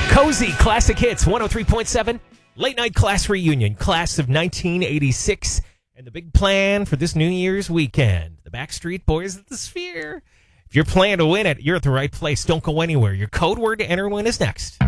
Cozy Classic Hits 103.7, Late Night Class Reunion, Class of 1986, and the big plan for this New Year's weekend. The Backstreet Boys at the Sphere. If you're planning to win it, you're at the right place. Don't go anywhere. Your code word to enter win is next.